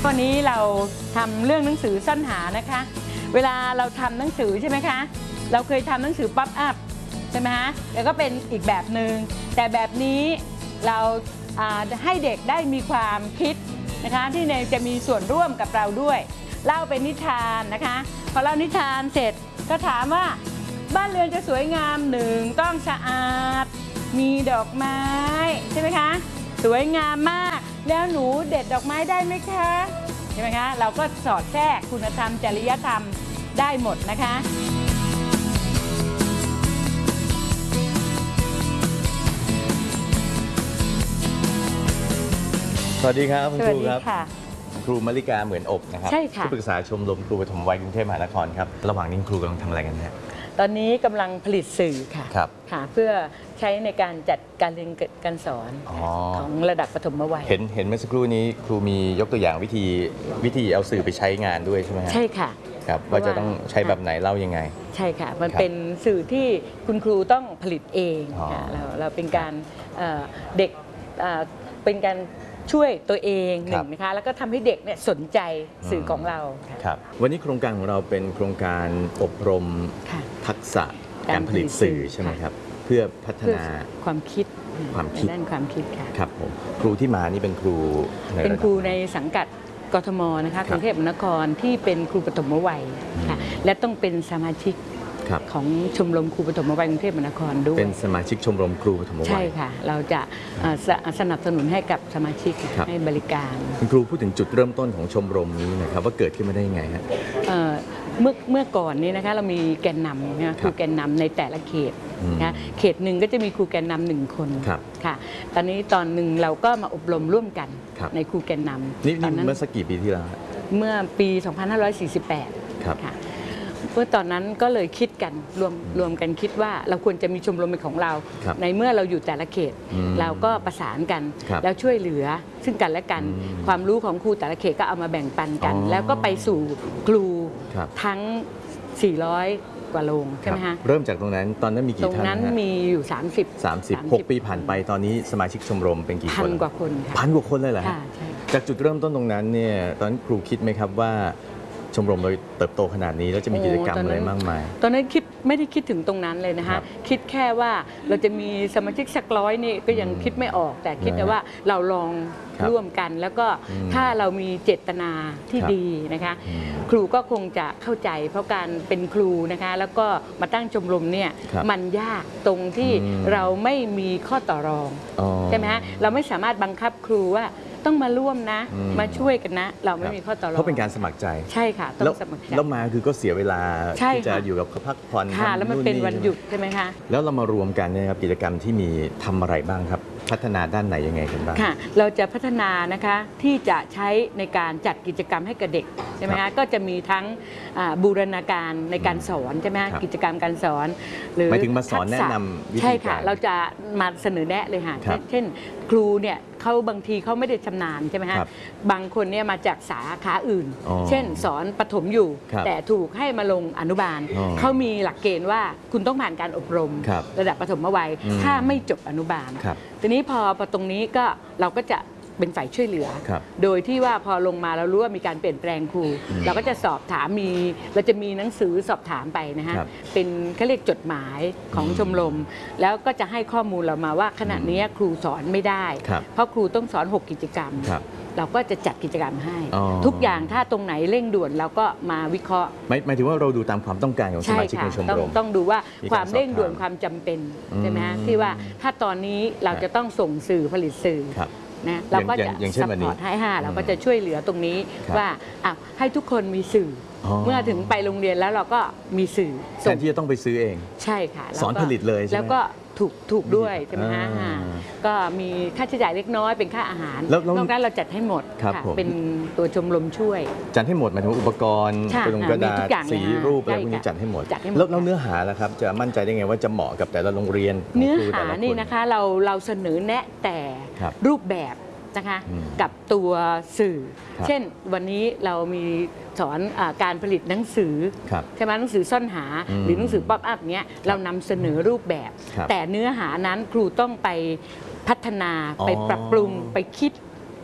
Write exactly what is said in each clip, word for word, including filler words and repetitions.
ข้อนี้เราทำเรื่องหนังสือซ่อนหานะคะเวลาเราทำหนังสือใช่ไหมคะเราเคยทำหนังสือป๊อปอัพใช่ไหมฮะแล้วก็เป็นอีกแบบหนึ่งแต่แบบนี้เราให้เด็กได้มีความคิดนะคะที่จะมีส่วนร่วมกับเราด้วยเล่าเป็นนิทานนะคะพอเล่านิทานเสร็จก็ถามว่าบ้านเรือนจะสวยงามหนึ่งต้องสะอาดมีดอกไม้ใช่ไหมคะสวยงามมากแล้วหนูเด็ดดอกไม้ได้ไหมคะใช่ไหมคะเราก็สอดแทรกคุณธรรมจริยธรรมได้หมดนะคะสวัสดีครับคุณครูครับค่ะครูมลิกาเหมือนอบนะครับใช่ค่ะผู้ปรึกษาชมรมครูปฐมวัยกรุงเทพมหานครครับระหว่างนี้ครูกำลังทำอะไรกันฮะตอนนี้กำลังผลิตสื่อค่ะครับค่ะเพื่อใช้ในการจัดการเรียนการสอนของระดับปฐมวัยเห็นเห็นเมื่อสักครู่นี้ครูมียกตัวอย่างวิธีวิธีเอาสื่อไปใช้งานด้วยใช่ไหมฮะใช่ค่ะครับว่าจะต้องใช้แบบไหนเล่ายังไงใช่ค่ะมันเป็นสื่อที่คุณครูต้องผลิตเองค่ะเราเราเป็นการเด็กเป็นการช่วยตัวเองหนึ่งนะคะแล้วก็ทำให้เด็กเนี่ยสนใจสื่อของเราครับวันนี้โครงการของเราเป็นโครงการอบรมทักษะการผลิตสื่อใช่ไหมครับเพื่อพัฒนาความคิดความคิดด้านความคิดค่ะครับผมครูที่มานี่เป็นครูเป็นครูในสังกัดกทมนะคะกรุงเทพมหานครที่เป็นครูปฐมวัยค่ะและต้องเป็นสมาชิกของชมรมครูปฐมวัยกรุงเทพมหานครด้วยเป็นสมาชิกชมรมครูปฐมวัยใช่ค่ะเราจะสนับสนุนให้กับสมาชิกให้บริการคุณครูพูดถึงจุดเริ่มต้นของชมรมนี้นะครับว่าเกิดขึ้นมาได้ยังไงฮะเมื่อเมื่อก่อนนี้นะคะเรามีแกนนำนะครูแกนนำในแต่ละเขตนะเขตหนึ่งก็จะมีครูแกนนำหนึ่งคนค่ะตอนนี้ตอนหนึ่งเราก็มาอบรมร่วมกันในครูแกนนำนี่เมื่อสักกี่ปีที่แล้วเมื่อปี สองพันห้าร้อยสี่สิบแปด ค่ะเมื่อตอนนั้นก็เลยคิดกันรวมรวมกันคิดว่าเราควรจะมีชมรมเป็นของเราในเมื่อเราอยู่แต่ละเขตเราก็ประสานกันแล้วช่วยเหลือซึ่งกันและกันความรู้ของครูแต่ละเขตก็เอามาแบ่งปันกันแล้วก็ไปสู่ครูทั้งสี่ร้อยกว่าโรงใช่ไหมฮะเริ่มจากตรงนั้นตอนนั้นมีกี่ท่านตรงนั้นมีอยู่สามสิบสามสิบ หกปีผ่านไปตอนนี้สมาชิกชมรมเป็นกี่คนพันกว่าคนพันกว่าคนเลยเหรอฮะจากจุดเริ่มต้นตรงนั้นเนี่ยตอนนั้นครูคิดไหมครับว่าชมรมเราเติบโตขนาดนี้แล้วจะมีกิจกรรมอะไรมากมายตอนนั้นคิดไม่ได้คิดถึงตรงนั้นเลยนะคะคิดแค่ว่าเราจะมีสมาชิกสักร้อยนี่ก็ยังคิดไม่ออกแต่คิดแต่ว่าเราลองร่วมกันแล้วก็ถ้าเรามีเจตนาที่ดีนะคะครูก็คงจะเข้าใจเพราะการเป็นครูนะคะแล้วก็มาตั้งชมรมเนี่ยมันยากตรงที่เราไม่มีข้อต่อรองใช่ไหมฮะเราไม่สามารถบังคับครูว่าต้องมาร่วมนะมาช่วยกันนะเราไม่มีข้อต่อรองเพราะเป็นการสมัครใจใช่ค่ะต้องสมัครใจแล้วมาคือก็เสียเวลาที่จะอยู่กับพักผ่อนค่ะแล้วมันเป็นวันหยุดใช่ไหมคะแล้วเรามารวมกันเนี่ยครับกิจกรรมที่มีทำอะไรบ้างครับพัฒนาด้านไหนยังไงกันบ้างค่ะเราจะพัฒนานะคะที่จะใช้ในการจัดกิจกรรมให้กับเด็กใช่ไหมคะก็จะมีทั้งบูรณาการในการสอนใช่ไหมคะกิจกรรมการสอนหรือหมายถึงมาสอนแนะนำวิธีการใช่ค่ะเราจะมาเสนอแนะเลยค่ะเช่นครูเนี่ยเขาบางทีเขาไม่ได้ชำนาญใช่ไหมฮะบางคนเนี่ยมาจากสาขาอื่นเช่นสอนประถมอยู่แต่ถูกให้มาลงอนุบาลเขามีหลักเกณฑ์ว่าคุณต้องผ่านการอบรมระดับประถมวัยถ้าไม่จบอนุบาลทีนี้พอพอตรงนี้ก็เราก็จะเป็นฝ่ายช่วยเหลือโดยที่ว่าพอลงมาเรารู้ว่ามีการเปลี่ยนแปลงครูเราก็จะสอบถามมีเราจะมีหนังสือสอบถามไปนะฮะเป็นเขาเรียกจดหมายของชมรมแล้วก็จะให้ข้อมูลเรามาว่าขณะนี้ครูสอนไม่ได้เพราะครูต้องสอนหกกิจกรรมเราก็จะจัดกิจกรรมให้ทุกอย่างถ้าตรงไหนเร่งด่วนเราก็มาวิเคราะห์หมายถึงว่าเราดูตามความต้องการของสมาชิกในชมรมต้องดูว่าความเร่งด่วนความจำเป็นใช่ไหมฮะที่ว่าถ้าตอนนี้เราจะต้องส่งสื่อผลิตสื่อนะเราก็จะซัพพอร์ตให้ห้าเราก็จะช่วยเหลือตรงนี้ว่าให้ทุกคนมีสื่อเมื่อถึงไปโรงเรียนแล้วเราก็มีสื่อแทนที่จะต้องไปซื้อเองใช่ค่ะสอนผลิตเลยใช่ไหมแล้วก็ถูกถูกด้วยใช่ไหมฮะก็มีค่าใช้จ่ายเล็กน้อยเป็นค่าอาหารนอกนั้นเราจัดให้หมดเป็นตัวชมรมช่วยจัดให้หมดหมายถึงอุปกรณ์เป็นกระดาษสีรูปอะไรพวกนี้จัดให้หมดแล้วเนื้อหาล่ะครับจะมั่นใจได้ไงว่าจะเหมาะกับแต่ละโรงเรียนเนื้อหานี่นะคะเราเราเสนอแนะแต่รูปแบบนะคะกับตัวสื่อเช่นวันนี้เรามีสอนการผลิตหนังสือใช่ไหมหนังสือซ่อนหาหรือหนังสือป๊อปอัพเนี้ยเรานำเสนอรูปแบบแต่เนื้อหานั้นครูต้องไปพัฒนาไปปรับปรุงไปคิดครู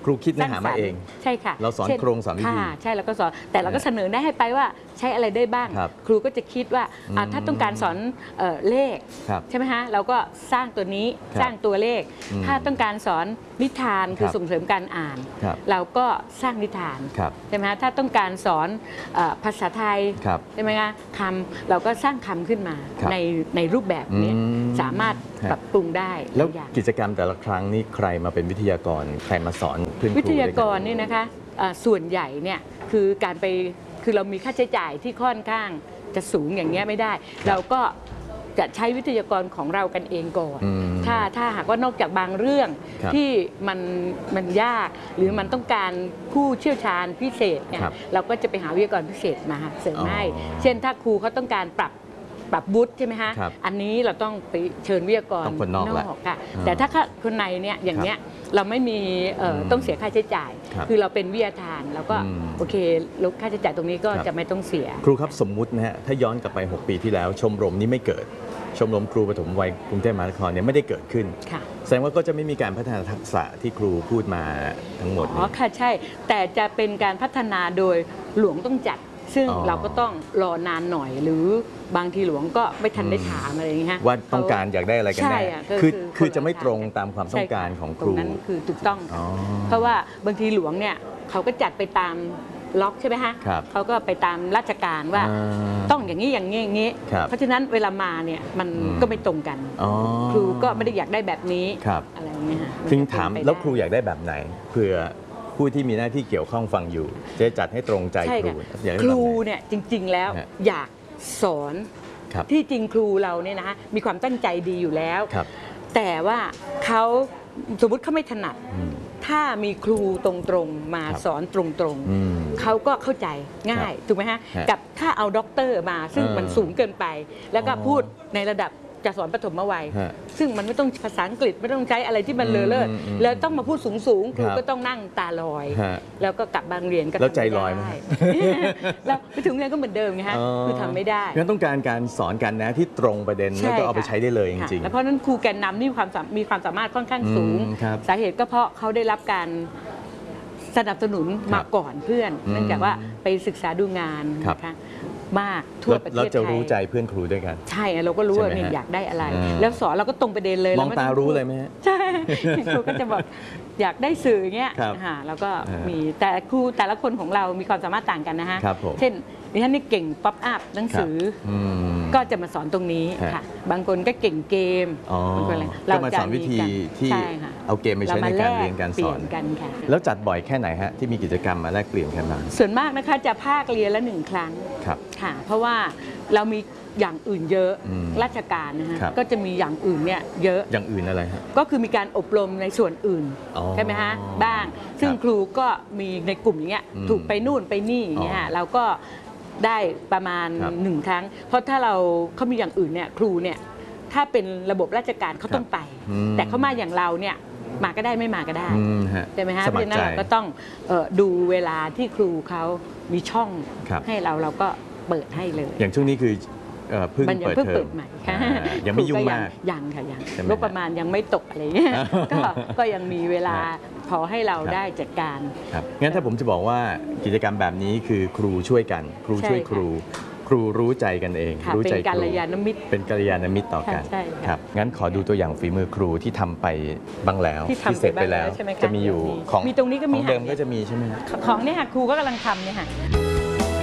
รูคิดเนื้อหามาเองใช่ค่ะเราสอนโครงสอนวิธีใช่แล้วก็สอนแต่เราก็เสนอได้ให้ไปว่าใช้อะไรได้บ้าง ครูก็จะคิดว่าถ้าต้องการสอนเลขใช่ไหมฮะเราก็สร้างตัวนี้สร้างตัวเลขถ้าต้องการสอนนิทานคือส่งเสริมการอ่านเราก็สร้างนิทานใช่ไหมฮะถ้าต้องการสอนภาษาไทยใช่ไหมคะคำเราก็สร้างคำขึ้นมาในในรูปแบบนี้สามารถปรับปรุงได้แล้วกิจกรรมแต่ละครั้งนี่ใครมาเป็นวิทยากรใครมาสอนเพื่อนครูวิทยากรนี่นะคะส่วนใหญ่เนี่ยคือการไปคือเรามีค่าใช้จ่ายที่ค่อนข้างจะสูงอย่างเงี้ยไม่ได้ เราก็จะใช้วิทยากรของเรากันเองก่อนถ้าถ้าหากว่านอกจากบางเรื่องที่มันมันยากหรือมันต้องการผู้เชี่ยวชาญพิเศษเนี่ยเราก็จะไปหาวิทยากรพิเศษมาเสริมให้เช่นถ้าครูเขาต้องการปรับปรับวุฒิใช่ไหมฮะอันนี้เราต้องไปเชิญวิทยากรนอกค่ะแต่ถ้าคนในเนี่ยอย่างเนี้ยเราไม่มีต้องเสียค่าใช้จ่ายคือเราเป็นวิทยาทานเราก็โอเคลดค่าใช้จ่ายตรงนี้ก็จะไม่ต้องเสียครูครับสมมุตินะฮะถ้าย้อนกลับไปหกปีที่แล้วชมรมนี้ไม่เกิดชมรมครูปฐมวัยกรุงเทพมหานครเนี่ยไม่ได้เกิดขึ้นแสดงว่าก็จะไม่มีการพัฒนาทักษะที่ครูพูดมาทั้งหมดอ๋อค่ะใช่แต่จะเป็นการพัฒนาโดยหลวงต้องจัดซึ่งเราก็ต้องรอนานหน่อยหรือบางทีหลวงก็ไม่ทันได้ถามอะไรอย่างเงี้ยว่าต้องการอยากได้อะไรกันแน่คือคือจะไม่ตรงตามความต้องการของครูนั้นคือถูกต้องเพราะว่าบางทีหลวงเนี่ยเขาก็จัดไปตามล็อกใช่ไหมฮะเขาก็ไปตามราชการว่าต้องอย่างนี้อย่างนี้อย่างนี้เพราะฉะนั้นเวลามาเนี่ยมันก็ไม่ตรงกันครูก็ไม่ได้อยากได้แบบนี้อะไรอย่างเงี้ยจึงถามแล้วครูอยากได้แบบไหนเพื่อผู้ที่มีหน้าที่เกี่ยวข้องฟังอยู่จะจัดให้ตรงใจครูครูเนี่ยจริงๆแล้วอยากสอนที่จริงครูเราเนี่ยนะมีความตั้งใจดีอยู่แล้วแต่ว่าเขาสมมติเขาไม่ถนัดถ้ามีครูตรงๆมาสอนตรงๆเขาก็เข้าใจง่ายถูกไหมฮะกับถ้าเอาด็อกเตอร์มาซึ่งมันสูงเกินไปแล้วก็พูดในระดับจะสอนปฐมวัยซึ่งมันไม่ต้องภาษาอังกฤษไม่ต้องใช้อะไรที่มันเลอะเลิศแล้วต้องมาพูดสูงๆครูก็ต้องนั่งตาลอยแล้วก็กลับบางเรียนก็แล้วใจลอยไหมแล้วไปถึงเรียนก็เหมือนเดิมไงฮะคือทำไม่ได้งั้นต้องการการสอนกันนะที่ตรงประเด็นแล้วก็เอาไปใช้ได้เลยจริงๆแล้วเพราะนั้นครูแกนนำนี่มีความมีความสามารถค่อนข้างสูงสาเหตุก็เพราะเขาได้รับการสนับสนุนมาก่อนเพื่อนเนื่องจากว่าไปศึกษาดูงานนะคะมากทั่วประเทศไทยเราจะรู้ใจเพื่อนครูด้วยกันใช่เราก็รู้ว่าเนี่ยอยากได้อะไรแล้วสอนเราก็ตรงประเด็นเลยมองตารู้เลยไหมใช่ครูก็จะบอกอยากได้สื่อเงี้ยแล้วก็มีแต่ครูแต่ละคนของเรามีความสามารถต่างกันนะฮะเช่นดิฉันนี่เก่งป๊อปอัพหนังสือก็จะมาสอนตรงนี้ค่ะบางคนก็เก่งเกมบางคนอะไรเรามาสอนวิธีที่เอาเกมไปใช้ในการเรียนการสอนกันค่ะแล้วจัดบ่อยแค่ไหนฮะที่มีกิจกรรมมาแลกเปลี่ยนกันมาส่วนมากนะคะจะภาคเรียนละหนึ่งครั้งค่ะเพราะว่าเรามีอย่างอื่นเยอะราชการนะฮะก็จะมีอย่างอื่นเนี่ยเยอะอย่างอื่นอะไรฮะก็คือมีการอบรมในส่วนอื่นใช่ไหมฮะบ้างซึ่งครูก็มีในกลุ่มอย่างเงี้ยถูกไปนู่นไปนี่อย่างเงี้ยเราก็ได้ประมาณหนึ่งครั้งเพราะถ้าเราเขามีอย่างอื่นเนี่ยครูเนี่ยถ้าเป็นระบบราชการเขาต้องไปแต่เขามาอย่างเราเนี่ยมาก็ได้ไม่มาก็ได้ใช่ไหมฮะเพราะฉะนั้นเราก็ต้องดูเวลาที่ครูเขามีช่องให้เราเราก็เปิดให้เลยอย่างช่วงนี้คือเพิ่งเปิดเทอมยังไม่ยุ่งมากยังค่ะยังงบประมาณยังไม่ตกอะไรเงี้ยก็ยังมีเวลาพอให้เราได้จัดการครับงั้นถ้าผมจะบอกว่ากิจกรรมแบบนี้คือครูช่วยกันครูช่วยครูครูรู้ใจกันเองรู้ใจครูเป็นกัลยาณมิตรเป็นกัลยาณมิตรต่อกันครับงั้นขอดูตัวอย่างฝีมือครูที่ทำไปบ้างแล้วที่เสร็จไปแล้วจะมีอยู่ของมีตรงนี้ก็มีของเดิมก็จะมีใช่ไหมของเนี่ยค่ะครูก็กำลังทำเนี่ยค่ะ